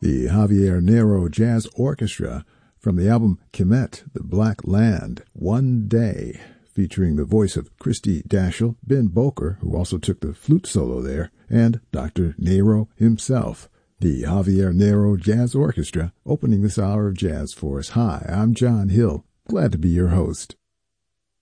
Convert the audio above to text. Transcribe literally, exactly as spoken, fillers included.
the Javier Nero Jazz Orchestra from the album Kemet, The Black Land, One Day, featuring the voice of Christy Daschle, Ben Boker, who also took the flute solo there, and Doctor Nero himself. The Javier Nero Jazz Orchestra opening this hour of jazz for us. Hi, I'm John Hill. Glad to be your host.